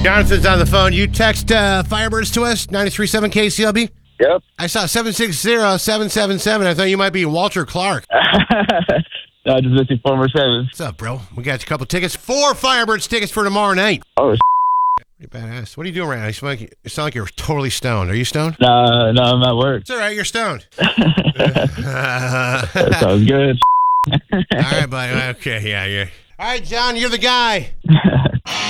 Jonathan's on the phone. You text Firebirds to us, 93.7 KCLB? Yep. I saw 760-777. I thought you might be Walter Clark. No, I just missing 4-7. What's up, bro? We got you a couple tickets. 4 Firebirds tickets for tomorrow night. Oh, Pretty badass. What are you doing right now? You sound like you're totally stoned. Are you stoned? no, I'm at work. It's all right. You're stoned. That sounds good. All right, buddy. Okay, yeah. All right, John, you're the guy.